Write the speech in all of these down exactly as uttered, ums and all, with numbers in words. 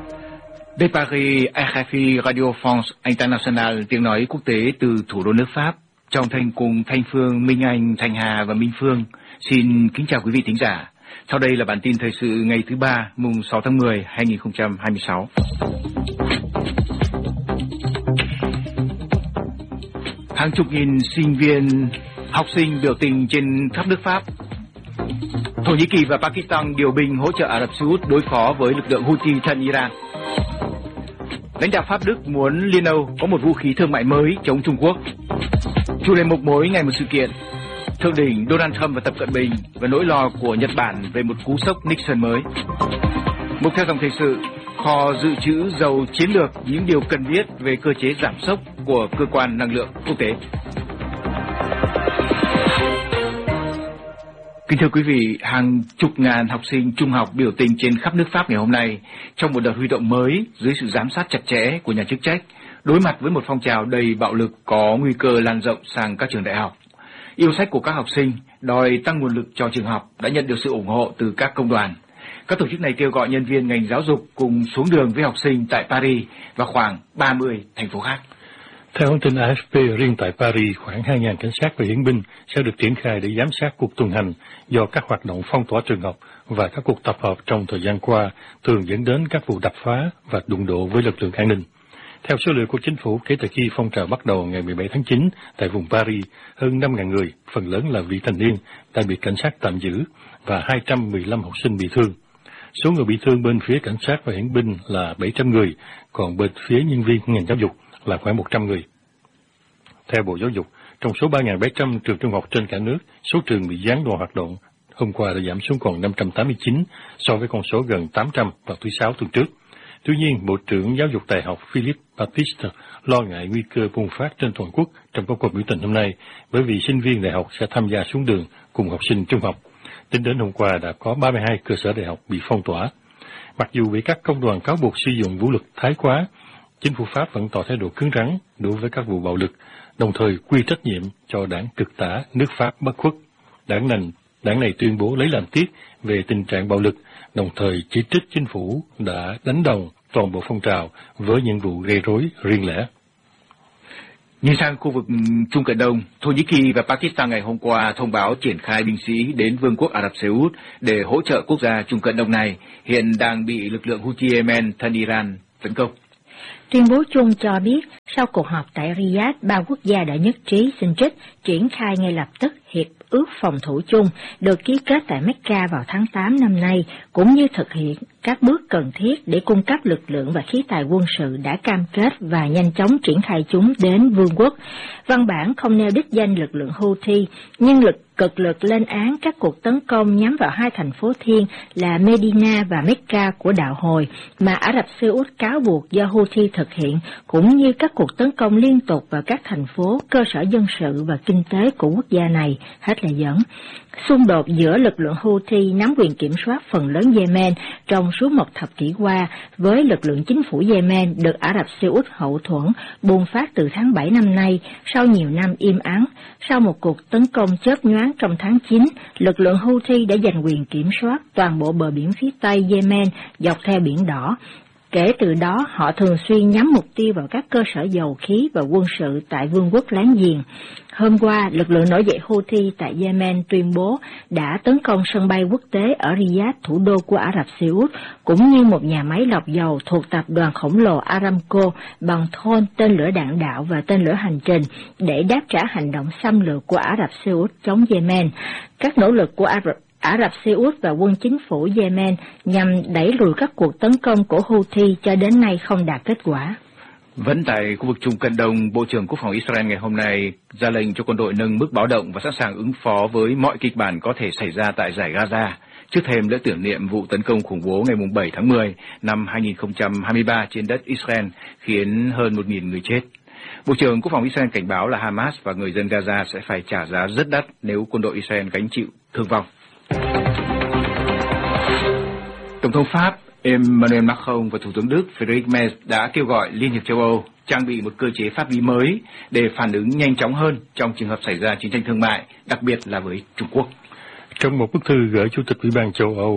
De Paris, R F I Radio France International, tiếng nói quốc tế từ thủ đô nước Pháp. Trong thanh cùng Thanh Phương, Minh Anh, Thanh Hà và Minh Phương, xin kính chào quý vị thính giả. Sau đây là bản tin thời sự ngày thứ ba, mùng sáu tháng mười, hai nghìn không trăm hai mươi sáu. Hàng chục nghìn sinh viên, học sinh biểu tình trên khắp nước Pháp. Thổ Nhĩ Kỳ và Pakistan điều binh hỗ trợ Ả Rập Xê Út đối phó với lực lượng Houthi thân Iran. Lãnh đạo Pháp Đức muốn Liên Âu có một vũ khí thương mại mới chống Trung Quốc. Chủ đề mục mỗi ngày một sự kiện. Thượng đỉnh Donald Trump và Tập Cận Bình và nỗi lo của Nhật Bản về một cú sốc Nixon mới. Mục theo dòng thời sự, kho dự trữ dầu chiến lược, những điều cần biết về cơ chế giảm sốc của cơ quan năng lượng quốc tế. Kính thưa quý vị, hàng chục ngàn học sinh trung học biểu tình trên khắp nước Pháp ngày hôm nay trong một đợt huy động mới dưới sự giám sát chặt chẽ của nhà chức trách, đối mặt với một phong trào đầy bạo lực có nguy cơ lan rộng sang các trường đại học. Yêu sách của các học sinh đòi tăng nguồn lực cho trường học đã nhận được sự ủng hộ từ các công đoàn. Các tổ chức này kêu gọi nhân viên ngành giáo dục cùng xuống đường với học sinh tại Paris và khoảng ba mươi thành phố khác. Theo hãng tin A F P, riêng tại Paris, khoảng hai nghìn cảnh sát và hiến binh sẽ được triển khai để giám sát cuộc tuần hành do các hoạt động phong tỏa trường học và các cuộc tập hợp trong thời gian qua thường dẫn đến các vụ đập phá và đụng độ với lực lượng an ninh. Theo số liệu của chính phủ, kể từ khi phong trào bắt đầu ngày mười bảy tháng chín tại vùng Paris, hơn năm nghìn người, phần lớn là vị thành niên, đã bị cảnh sát tạm giữ và hai trăm mười lăm học sinh bị thương. Số người bị thương bên phía cảnh sát và hiến binh là bảy trăm người, còn bên phía nhân viên ngành giáo dục là khoảng một trăm người. Theo Bộ Giáo dục, trong số ba nghìn bảy trăm trường trung học trên cả nước, số trường bị gián đoạn hoạt động hôm qua đã giảm xuống còn năm trăm tám mươi chín so với con số gần tám trăm vào thứ Sáu tuần trước. Tuy nhiên, Bộ trưởng Giáo dục Đại học Philip Baptiste lo ngại nguy cơ bùng phát trên toàn quốc trong các cuộc biểu tình hôm nay bởi vì sinh viên đại học sẽ tham gia xuống đường cùng học sinh trung học. Tính đến hôm qua đã có ba mươi hai cơ sở đại học bị phong tỏa. Mặc dù bị các công đoàn cáo buộc sử dụng vũ lực thái quá, chính phủ Pháp vẫn tỏ thái độ cứng rắn đối với các vụ bạo lực, đồng thời quy trách nhiệm cho đảng cực tả nước Pháp bất khuất. Đảng này, đảng này tuyên bố lấy làm tiếc về tình trạng bạo lực, đồng thời chỉ trích chính phủ đã đánh đồng toàn bộ phong trào với những vụ gây rối riêng lẻ. Nhìn sang khu vực Trung Cận Đông, Thổ Nhĩ Kỳ và Pakistan ngày hôm qua thông báo triển khai binh sĩ đến Vương quốc Ả Rập Xê Út để hỗ trợ quốc gia Trung Cận Đông này hiện đang bị lực lượng Houthi Yemen thân Iran tấn công. Tuyên bố chung cho biết, sau cuộc họp tại Riyadh, ba quốc gia đã nhất trí xin trích triển khai ngay lập tức hiệp ước phòng thủ chung được ký kết tại Mecca vào tháng tám năm nay, cũng như thực hiện các bước cần thiết để cung cấp lực lượng và khí tài quân sự đã cam kết và nhanh chóng triển khai chúng đến vương quốc. Văn bản không nêu đích danh lực lượng Houthi, nhưng lực cực lực lên án các cuộc tấn công nhắm vào hai thành phố thiên là Medina và Mecca của đạo Hồi mà Ả Rập Xê Út cáo buộc do Houthi thực hiện, cũng như các cuộc tấn công liên tục vào các thành phố, cơ sở dân sự và kinh tế của quốc gia này. Hết lời dẫn. Xung đột giữa lực lượng Houthi nắm quyền kiểm soát phần lớn Yemen trong suốt một thập kỷ qua với lực lượng chính phủ Yemen được Ả Rập Xê Út hậu thuẫn bùng phát từ tháng bảy năm nay sau nhiều năm im ắng. Sau một cuộc tấn công chớp nhoáng trong tháng chín, lực lượng Houthi đã giành quyền kiểm soát toàn bộ bờ biển phía Tây Yemen dọc theo Biển Đỏ. Kể từ đó, họ thường xuyên nhắm mục tiêu vào các cơ sở dầu khí và quân sự tại vương quốc láng giềng. Hôm qua, lực lượng nổi dậy Houthi tại Yemen tuyên bố đã tấn công sân bay quốc tế ở Riyadh, thủ đô của Ả Rập Xê Út, cũng như một nhà máy lọc dầu thuộc tập đoàn khổng lồ Aramco bằng thôn tên lửa đạn đạo và tên lửa hành trình để đáp trả hành động xâm lược của Ả Rập Xê Út chống Yemen. Các nỗ lực của Ả Rập Ả Rập Xê Út và quân chính phủ Yemen nhằm đẩy lùi các cuộc tấn công của Houthi cho đến nay không đạt kết quả. Vẫn tại khu vực Trung Cận Đông, Bộ trưởng Quốc phòng Israel ngày hôm nay ra lệnh cho quân đội nâng mức báo động và sẵn sàng ứng phó với mọi kịch bản có thể xảy ra tại dải Gaza, trước thềm lễ tưởng niệm vụ tấn công khủng bố ngày bảy tháng mười năm hai nghìn không trăm hai mươi ba trên đất Israel khiến hơn một nghìn người chết. Bộ trưởng Quốc phòng Israel cảnh báo là Hamas và người dân Gaza sẽ phải trả giá rất đắt nếu quân đội Israel gánh chịu thương vong. Tổng thống Pháp Emmanuel Macron và Thủ tướng Đức Friedrich Merz đã kêu gọi Liên hiệp châu Âu trang bị một cơ chế pháp lý mới để phản ứng nhanh chóng hơn trong trường hợp xảy ra chiến tranh thương mại, đặc biệt là với Trung Quốc. Trong một bức thư gửi Chủ tịch Ủy ban châu Âu,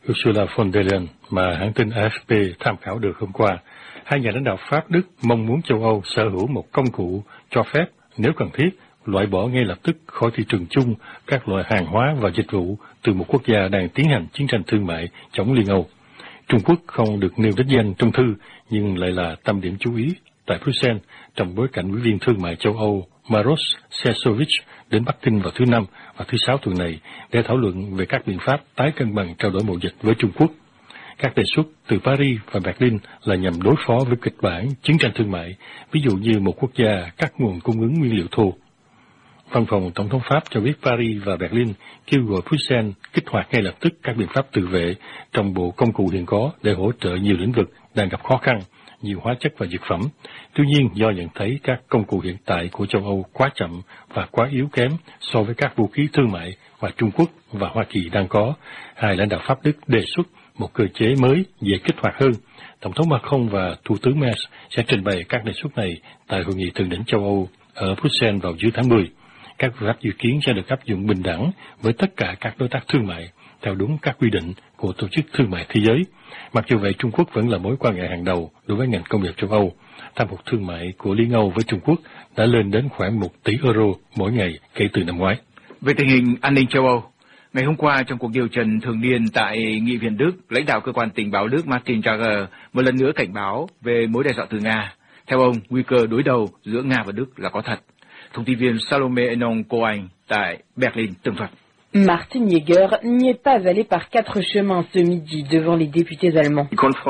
Ursula von der Leyen mà hãng tin a ép pê tham khảo được hôm qua. Hai nhà lãnh đạo Pháp Đức mong muốn châu Âu sở hữu một công cụ cho phép, nếu cần thiết, loại bỏ ngay lập tức khỏi thị trường chung các loại hàng hóa và dịch vụ từ một quốc gia đang tiến hành chiến tranh thương mại chống Liên Âu. Trung Quốc không được nêu đích danh trong thư, nhưng lại là tâm điểm chú ý tại Bruxelles trong bối cảnh ủy viên thương mại châu Âu Maros Sefcovic đến Bắc Kinh vào thứ Năm và thứ Sáu tuần này để thảo luận về các biện pháp tái cân bằng trao đổi mậu dịch với Trung Quốc. Các đề xuất từ Paris và Berlin là nhằm đối phó với kịch bản chiến tranh thương mại, ví dụ như một quốc gia cắt nguồn cung ứng nguyên liệu thô. Văn phòng Tổng thống Pháp cho biết Paris và Berlin kêu gọi Bruxelles kích hoạt ngay lập tức các biện pháp tự vệ trong bộ công cụ hiện có để hỗ trợ nhiều lĩnh vực đang gặp khó khăn, nhiều hóa chất và dược phẩm. Tuy nhiên, do nhận thấy các công cụ hiện tại của châu Âu quá chậm và quá yếu kém so với các vũ khí thương mại mà Trung Quốc và Hoa Kỳ đang có, hai lãnh đạo Pháp Đức đề xuất một cơ chế mới dễ kích hoạt hơn. Tổng thống Macron và Thủ tướng Merz sẽ trình bày các đề xuất này tại Hội nghị thượng đỉnh châu Âu ở Bruxelles vào giữa tháng mười. Các biện pháp dự kiến sẽ được áp dụng bình đẳng với tất cả các đối tác thương mại, theo đúng các quy định của Tổ chức Thương mại Thế giới. Mặc dù vậy, Trung Quốc vẫn là mối quan ngại hàng đầu đối với ngành công nghiệp châu Âu. Thâm hụt thương mại của Liên Âu với Trung Quốc đã lên đến khoảng một tỷ euro mỗi ngày kể từ năm ngoái. Về tình hình an ninh châu Âu, ngày hôm qua trong cuộc điều trần thường niên tại Nghị viện Đức, lãnh đạo cơ quan tình báo Đức Martin Jager một lần nữa cảnh báo về mối đe dọa từ Nga. Theo ông, nguy cơ đối đầu giữa Nga và Đức là có thật. Thông tin viên Salome Enon Cohen tại Berlin tường thuật. Martin Jager n'y est pas allé par quatre chemins ce midi devant les députés allemands.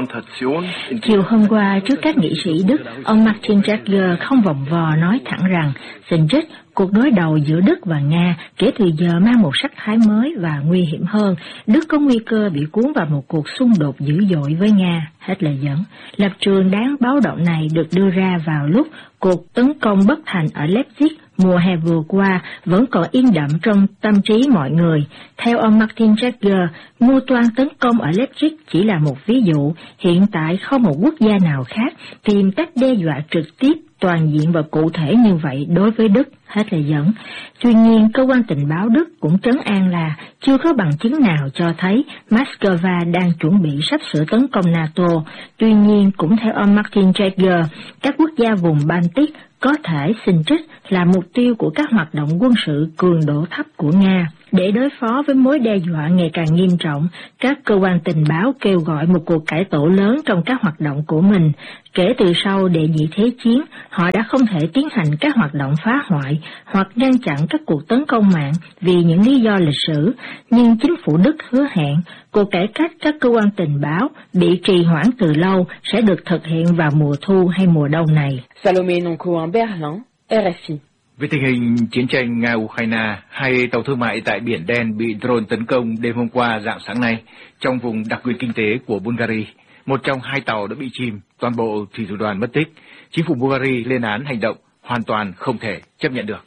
Chiều hôm qua, trước các nghị sĩ Đức, ông Martin Jager không vòng vò nói thẳng rằng, xin trích, cuộc đối đầu giữa Đức và Nga kể từ giờ mang một sắc thái mới và nguy hiểm hơn. Đức có nguy cơ bị cuốn vào một cuộc xung đột dữ dội với Nga. Hết lời dẫn. Lập trường đáng báo động này được đưa ra vào lúc cuộc tấn công bất thành ở Leipzig mùa hè vừa qua vẫn còn in đậm trong tâm trí mọi người. Theo ông Martin Jager, mưu toan tấn công ở Leipzig chỉ là một ví dụ. Hiện tại không một quốc gia nào khác tìm cách đe dọa trực tiếp, toàn diện và cụ thể như vậy đối với Đức. Hết lời dẫn. Tuy nhiên, cơ quan tình báo Đức cũng trấn an là chưa có bằng chứng nào cho thấy Moscow đang chuẩn bị sắp sửa tấn công NATO. Tuy nhiên, cũng theo ông Martin Jager, các quốc gia vùng Baltic có thể xin trích là mục tiêu của các hoạt động quân sự cường độ thấp của Nga. Để đối phó với mối đe dọa ngày càng nghiêm trọng, các cơ quan tình báo kêu gọi một cuộc cải tổ lớn trong các hoạt động của mình. Kể từ sau đệ nhị thế chiến, họ đã không thể tiến hành các hoạt động phá hoại hoặc ngăn chặn các cuộc tấn công mạng vì những lý do lịch sử, nhưng chính phủ Đức hứa hẹn cuộc cải cách các cơ quan tình báo bị trì hoãn từ lâu sẽ được thực hiện vào mùa thu hay mùa đông này. Salome Nonco, Berlin, R F I. Về tình hình chiến tranh Nga-Ukraine, hai tàu thương mại tại Biển Đen bị drone tấn công đêm hôm qua rạng sáng nay trong vùng đặc quyền kinh tế của Bulgaria. Một trong hai tàu đã bị chìm, toàn bộ thủy thủ đoàn mất tích. Chính phủ Bulgaria lên án hành động hoàn toàn không thể chấp nhận được.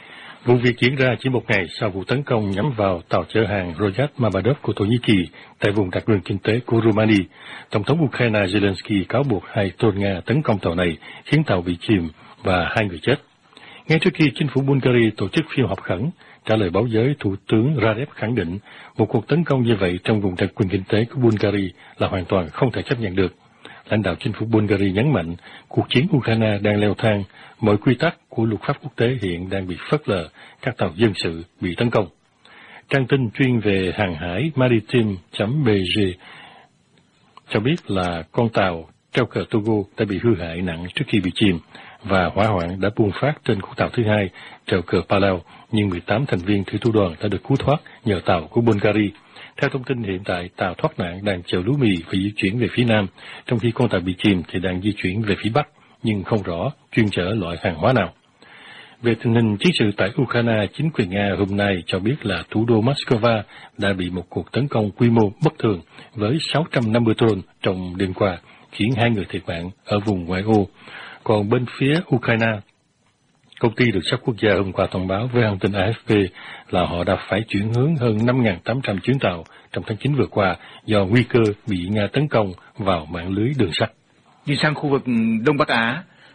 Vụ việc diễn ra chỉ một ngày sau vụ tấn công nhắm vào tàu chở hàng Royal Mabadov của Thổ Nhĩ Kỳ tại vùng đặc quyền kinh tế của Romania. Tổng thống Ukraine Zelensky cáo buộc hai tôn Nga tấn công tàu này khiến tàu bị chìm và hai người chết. Ngay trước khi chính phủ Bulgaria tổ chức phiên họp khẩn, trả lời báo giới, Thủ tướng Radev khẳng định một cuộc tấn công như vậy trong vùng đặc quyền kinh tế của Bulgaria là hoàn toàn không thể chấp nhận được. Lãnh đạo chính phủ Bulgaria nhấn mạnh cuộc chiến Ukraine đang leo thang, mọi quy tắc của luật pháp quốc tế hiện đang bị phớt lờ, các tàu dân sự bị tấn công. Trang tin chuyên về hàng hải maritime.bg cho biết là con tàu treo cờ Togo đã bị hư hại nặng trước khi bị chìm, và hỏa hoạn đã bùng phát trên khu tàu thứ hai treo cờ Palau, nhưng mười tám thành viên thủy thủ đoàn đã được cứu thoát nhờ tàu của Bulgaria. Theo thông tin hiện tại, tàu thoát nạn đang chở lúa mì và di chuyển về phía nam, trong khi con tàu bị chìm thì đang di chuyển về phía bắc, nhưng không rõ chuyên chở loại hàng hóa nào. Về tình hình chiến sự tại Ukraine, chính quyền Nga hôm nay cho biết là thủ đô Moscow đã bị một cuộc tấn công quy mô bất thường với sáu trăm năm mươi drone trong đêm qua, khiến hai người thiệt mạng ở vùng ngoại ô. Còn bên phía Ukraine, công ty đường sắt quốc gia hôm qua thông báo với hãng tin a ép pê là họ đã phải chuyển hướng hơn năm nghìn tám trăm chuyến tàu trong tháng chín vừa qua do nguy cơ bị Nga tấn công vào mạng lưới đường sắt. Nhìn sang khu vực Đông Bắc Á,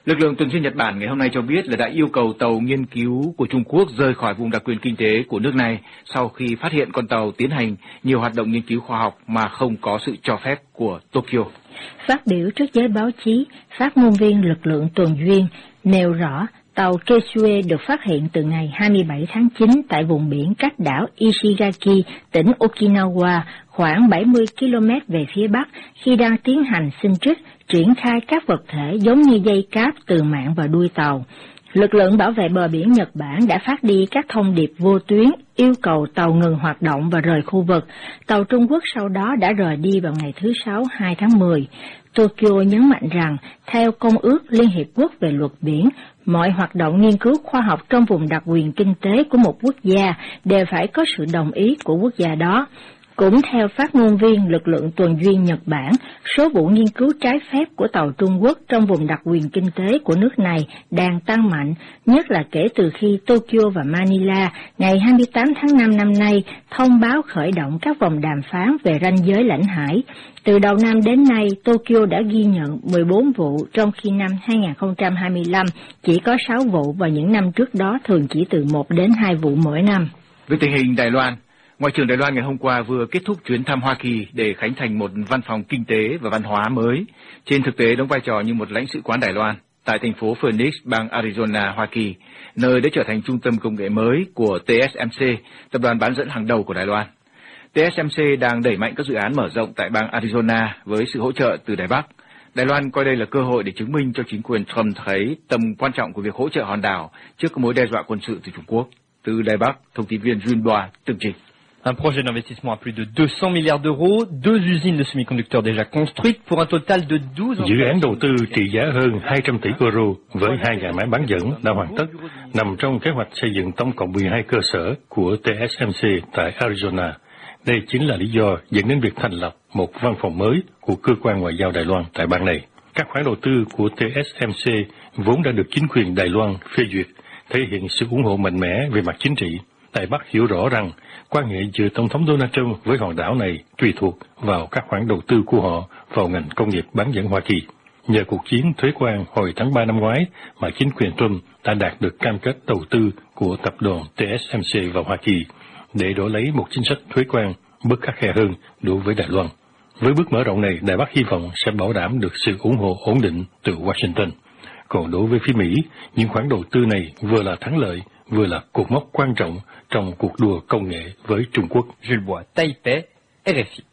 Lực lượng tuần duyên Nhật Bản ngày hôm nay cho biết là đã yêu cầu tàu nghiên cứu của Trung Quốc rời khỏi vùng đặc quyền kinh tế của nước này sau khi phát hiện con tàu tiến hành nhiều hoạt động nghiên cứu khoa học mà không có sự cho phép của Tokyo. Phát biểu trước giới báo chí, phát ngôn viên lực lượng tuần duyên nêu rõ tàu Kesue được phát hiện từ ngày hai mươi bảy tháng chín tại vùng biển cách đảo Ishigaki, tỉnh Okinawa, khoảng bảy mươi ki lô mét về phía bắc khi đang tiến hành sinh trích, triển khai các vật thể giống như dây cáp từ mạn và đuôi tàu. Lực lượng bảo vệ bờ biển Nhật Bản đã phát đi các thông điệp vô tuyến yêu cầu tàu ngừng hoạt động và rời khu vực. Tàu Trung Quốc sau đó đã rời đi vào ngày thứ Sáu hai tháng mười. Tokyo nhấn mạnh rằng, theo Công ước Liên Hiệp Quốc về luật biển, mọi hoạt động nghiên cứu khoa học trong vùng đặc quyền kinh tế của một quốc gia đều phải có sự đồng ý của quốc gia đó. Cũng theo phát ngôn viên lực lượng tuần duyên Nhật Bản, số vụ nghiên cứu trái phép của tàu Trung Quốc trong vùng đặc quyền kinh tế của nước này đang tăng mạnh, nhất là kể từ khi Tokyo và Manila ngày hai mươi tám tháng năm năm nay thông báo khởi động các vòng đàm phán về ranh giới lãnh hải. Từ đầu năm đến nay, Tokyo đã ghi nhận mười bốn vụ, trong khi năm hai không hai lăm chỉ có sáu vụ và những năm trước đó thường chỉ từ một đến hai vụ mỗi năm. Về tình hình Đài Loan, Ngoại trưởng Đài Loan ngày hôm qua vừa kết thúc chuyến thăm Hoa Kỳ để khánh thành một văn phòng kinh tế và văn hóa mới, trên thực tế đóng vai trò như một lãnh sự quán Đài Loan tại thành phố Phoenix, bang Arizona, Hoa Kỳ, nơi đã trở thành trung tâm công nghệ mới của tê ét em xê, tập đoàn bán dẫn hàng đầu của Đài Loan. tê ét em xê đang đẩy mạnh các dự án mở rộng tại bang Arizona với sự hỗ trợ từ Đài Bắc. Đài Loan coi đây là cơ hội để chứng minh cho chính quyền Trump thấy tầm quan trọng của việc hỗ trợ hòn đảo trước các mối đe dọa quân sự từ Trung Quốc. Từ Đài Bắc, thông tin viên Jun Boa tường trình. Un projet d'investissement à plus de deux cents milliards d'euros, deux usines de semi-conducteurs déjà construites pour un total de douze... Dự án đầu tư trị giá hơn hai trăm tỷ euro với hai nhà máy bán dẫn đã hoàn tất, nằm trong kế hoạch xây dựng tổng cộng mười hai cơ sở của tê ét em xê tại Arizona. Đây chính là lý do dẫn đến việc thành lập một văn phòng mới của cơ quan ngoại giao Đài Loan tại bang này. Các khoản đầu tư của tê ét em xê vốn đã được chính quyền Đài Loan phê duyệt, thể hiện sự ủng hộ mạnh mẽ về mặt chính trị. Đài Bắc hiểu rõ rằng quan hệ giữa Tổng thống Donald Trump với hòn đảo này tùy thuộc vào các khoản đầu tư của họ vào ngành công nghiệp bán dẫn Hoa Kỳ. Nhờ cuộc chiến thuế quan hồi tháng ba năm ngoái mà chính quyền Trump đã đạt được cam kết đầu tư của tập đoàn tê ét em xê vào Hoa Kỳ để đổi lấy một chính sách thuế quan bớt khắt khe hơn đối với Đài Loan. Với bước mở rộng này, Đài Bắc hy vọng sẽ bảo đảm được sự ủng hộ ổn định từ Washington. Còn đối với phía Mỹ, những khoản đầu tư này vừa là thắng lợi, vừa là cột mốc quan trọng trong cuộc đua công nghệ với Trung Quốc. Jules Bois, Taipei, rờ ép i.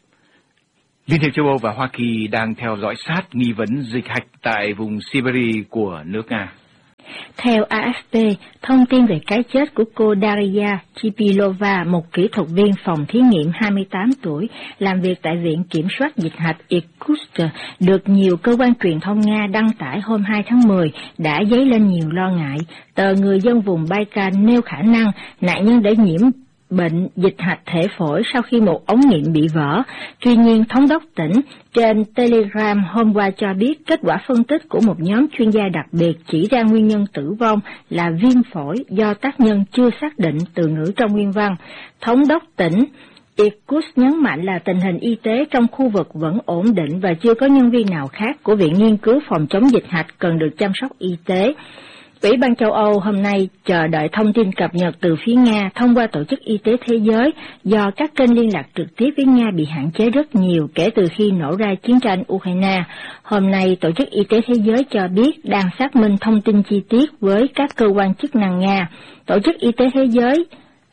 Liên hiệp châu Âu và Hoa Kỳ đang theo dõi sát nghi vấn dịch hạch tại vùng Siberia của nước Nga. Theo a ép pê, thông tin về cái chết của cô Daria Chipilova, một kỹ thuật viên phòng thí nghiệm hai mươi tám tuổi, làm việc tại Viện Kiểm soát Dịch hạch Irkutsk, được nhiều cơ quan truyền thông Nga đăng tải hôm hai tháng mười, đã dấy lên nhiều lo ngại. Tờ Người dân vùng Baikal nêu khả năng nạn nhân đã nhiễm bệnh dịch hạch thể phổi sau khi một ống nghiệm bị vỡ. Tuy nhiên, thống đốc tỉnh trên Telegram hôm qua cho biết kết quả phân tích của một nhóm chuyên gia đặc biệt chỉ ra nguyên nhân tử vong là viêm phổi do tác nhân chưa xác định, từ ngữ trong nguyên văn. Thống đốc tỉnh Irkutsk nhấn mạnh là tình hình y tế trong khu vực vẫn ổn định và chưa có nhân viên nào khác của Viện Nghiên cứu Phòng chống dịch hạch cần được chăm sóc y tế. Ủy ban châu Âu hôm nay chờ đợi thông tin cập nhật từ phía Nga thông qua Tổ chức Y tế Thế giới, do các kênh liên lạc trực tiếp với Nga bị hạn chế rất nhiều kể từ khi nổ ra chiến tranh Ukraine. Hôm nay, Tổ chức Y tế Thế giới cho biết đang xác minh thông tin chi tiết với các cơ quan chức năng Nga. Tổ chức Y tế Thế giới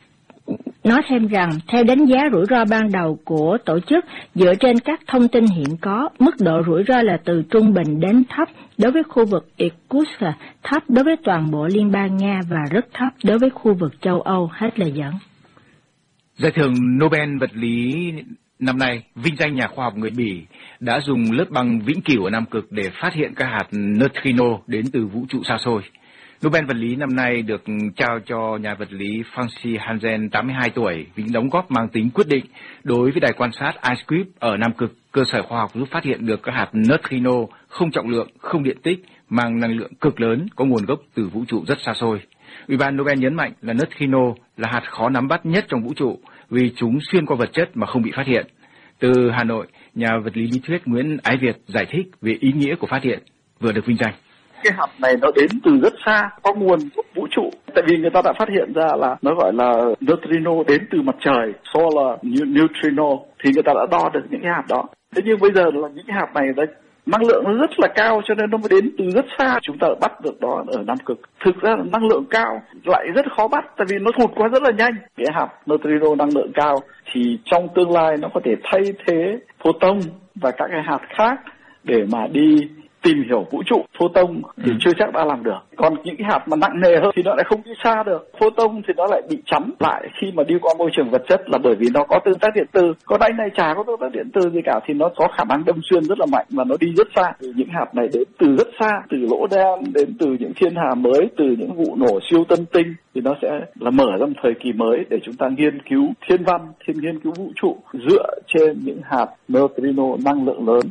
nói thêm rằng, theo đánh giá rủi ro ban đầu của tổ chức, dựa trên các thông tin hiện có, mức độ rủi ro là từ trung bình đến thấp đối với khu vực Irkutsk, thấp đối với toàn bộ Liên bang Nga và rất thấp đối với khu vực châu Âu. Hết lời dẫn. Giải thưởng Nobel vật lý năm nay vinh danh nhà khoa học người Bỉ đã dùng lớp băng vĩnh cửu ở Nam Cực để phát hiện các hạt neutrino đến từ vũ trụ xa xôi. Nobel vật lý năm nay được trao cho nhà vật lý Francis Hansen, tám mươi hai tuổi, vì đóng góp mang tính quyết định đối với đài quan sát IceCube ở Nam Cực, cơ sở khoa học giúp phát hiện được các hạt neutrino không trọng lượng, không điện tích, mang năng lượng cực lớn, có nguồn gốc từ vũ trụ rất xa xôi. Ủy ban Nobel nhấn mạnh là neutrino là hạt khó nắm bắt nhất trong vũ trụ vì chúng xuyên qua vật chất mà không bị phát hiện. Từ Hà Nội, nhà vật lý lý thuyết Nguyễn Ái Việt giải thích về ý nghĩa của phát hiện vừa được vinh danh. cái hạt này nó đến từ rất xa, có nguồn gốc vũ trụ. Tại vì người ta đã phát hiện ra là nó gọi là neutrino đến từ mặt trời, solar neutrino, thì người ta đã đo được những cái hạt đó. Thế nhưng bây giờ là những cái hạt này đấy, năng lượng nó rất là cao cho nên nó mới đến từ rất xa. Chúng ta bắt được đó ở Nam Cực. Thực ra là năng lượng cao lại rất khó bắt, tại vì nó thụt qua rất là nhanh. Cái hạt neutrino năng lượng cao thì trong tương lai nó có thể thay thế photon và các cái hạt khác để mà đi tìm hiểu vũ trụ. Photon thì ừ. chưa chắc đã làm được. Còn những cái hạt mà nặng nề hơn thì nó lại không đi xa được. Photon thì nó lại bị chắn lại khi mà đi qua môi trường vật chất, là bởi vì nó có tương tác điện từ. Còn anh này chả có tương tác điện từ gì cả thì nó có khả năng đâm xuyên rất là mạnh và nó đi rất xa. Thì những hạt này đến từ rất xa, từ lỗ đen, đến từ những thiên hà mới, từ những vụ nổ siêu tân tinh, thì nó sẽ là mở ra một thời kỳ mới để chúng ta nghiên cứu thiên văn, thiên nghiên cứu vũ trụ dựa trên những hạt neutrino năng lượng lớn.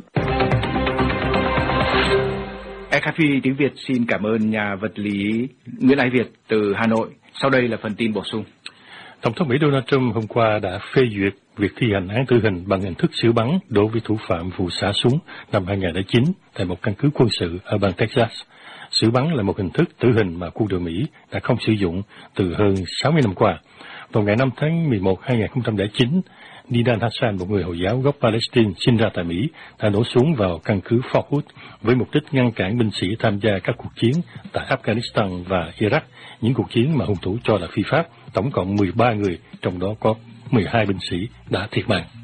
rờ ép pê tiếng Việt xin cảm ơn nhà vật lý Nguyễn Ái Việt từ Hà Nội. Sau đây là phần tin bổ sung. Tổng thống Mỹ Donald Trump hôm qua đã phê duyệt việc thi hành án tử hình bằng hình thức xử bắn đối với thủ phạm vụ xả súng năm hai nghìn không trăm lẻ chín tại một căn cứ quân sự ở bang Texas. Xử bắn là một hình thức tử hình mà quân đội Mỹ đã không sử dụng từ hơn sáu mươi năm qua. Vào ngày năm tháng mười một năm hai nghìn không trăm lẻ chín, Nidan Hassan, một người Hồi giáo gốc Palestine sinh ra tại Mỹ, đã nổ súng vào căn cứ Fort Hood với mục đích ngăn cản binh sĩ tham gia các cuộc chiến tại Afghanistan và Iraq, những cuộc chiến mà hung thủ cho là phi pháp. Tổng cộng mười ba người, trong đó có mười hai binh sĩ đã thiệt mạng.